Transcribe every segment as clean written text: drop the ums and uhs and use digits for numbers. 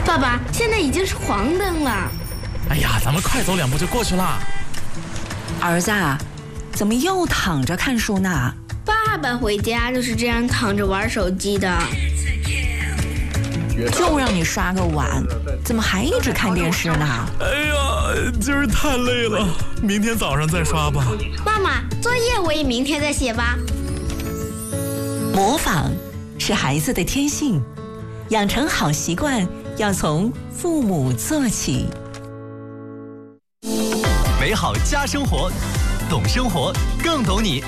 爸爸，现在已经是黄灯了。 哎呀，咱们快走2步就过去了。 儿子，怎么又躺着看书呢？ 爸爸回家就是这样躺着玩手机的。 就让你刷个碗，怎么还一直看电视呢？ 哎呀，今儿太累了，明天早上再刷吧。 妈妈，作业我也明天再写吧。 模仿是孩子的天性，养成好习惯要从父母做起。 美好家生活，懂生活更懂你。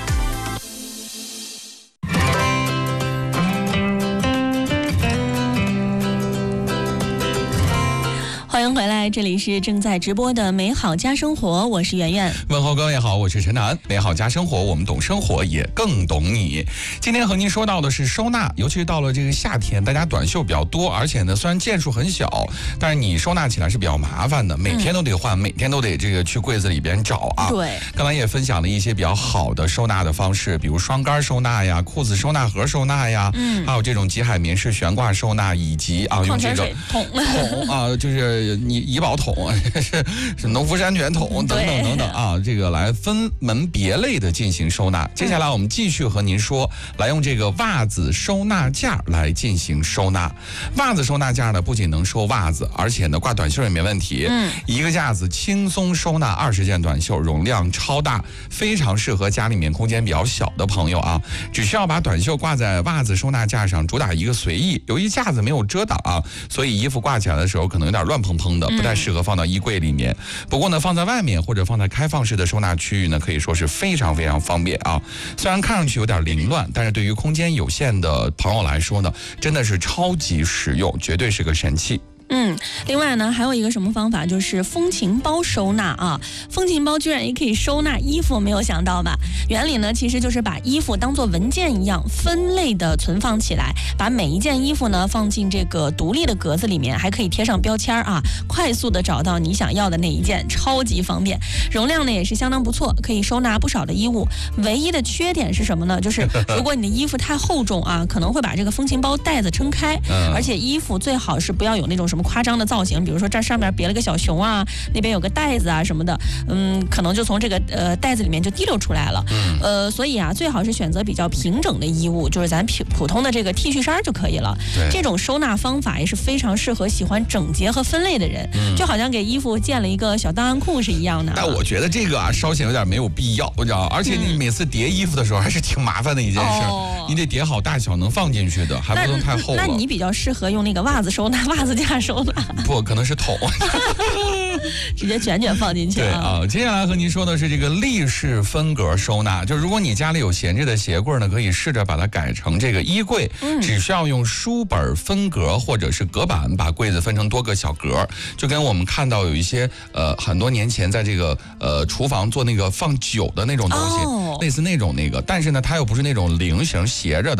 欢迎回来，这里是正在直播的美好家生活，我是圆圆。 问候各位好，我是陈楠。美好家生活，我们懂生活，也更懂你。今天和您说到的是收纳，尤其是到了这个夏天，大家短袖比较多，而且呢，虽然件数很小，但是你收纳起来是比较麻烦的，每天都得换，每天都得这个去柜子里边找啊。 对， 刚才也分享了一些比较好的收纳的方式，比如双杆收纳呀、裤子收纳盒收纳呀，还有这种极海绵式悬挂收纳，以及用这个桶啊，就是你怡宝桶，是农夫山泉桶等等等等啊，这个来分门别类的进行收纳。接下来我们继续和您说，来用这个袜子收纳架来进行收纳。袜子收纳架呢，不仅能收袜子，而且呢挂短袖也没问题。一个架子轻松收纳20件短袖，容量超大，非常适合家里面空间比较小的朋友啊。只需要把短袖挂在袜子收纳架上，主打一个随意。由于架子没有遮挡啊，所以衣服挂起来的时候可能有点乱蓬蓬的，不太适合放到衣柜里面。不过呢，放在外面或者放在开放式的收纳区域呢，可以说是非常非常方便啊。虽然看上去有点凌乱，但是对于空间有限的朋友来说呢，真的是超级实用，绝对是个神器。 另外呢，还有一个什么方法，就是风琴包收纳啊。风琴包居然也可以收纳衣服，没有想到吧？原理呢，其实就是把衣服当作文件一样分类的存放起来，把每一件衣服呢放进这个独立的格子里面，还可以贴上标签啊，快速的找到你想要的那一件，超级方便。容量呢也是相当不错，可以收纳不少的衣物。唯一的缺点是什么呢？就是如果你的衣服太厚重啊，可能会把这个风琴包带子撑开，而且衣服最好是不要有那种什么夸张的造型，比如说这上面别了个小熊啊，那边有个袋子啊什么的，可能就从这个袋子里面就滴溜出来了。所以啊，最好是选择比较平整的衣物，就是咱普通的这个 T 恤衫就可以了。这种收纳方法也是非常适合喜欢整洁和分类的人，就好像给衣服建了一个小档案库是一样的。 但我觉得这个啊，稍显有点没有必要，你知道，而且你每次叠衣服的时候还是挺麻烦的一件事，你得叠好大小能放进去的，还不能太厚了。 那你比较适合用那个袜子收纳，袜子架收纳。 不可能是桶直接卷放进去。 对啊，接下来和您说的是这个立式分格收纳，就如果你家里有闲置的鞋柜呢，可以试着把它改成这个衣柜，只需要用书本分格或者是隔板把柜子分成多个小格，就跟我们看到有一些很多年前在这个厨房做那个放酒的那种东西，类似那种但是呢它又不是那种菱形斜着的。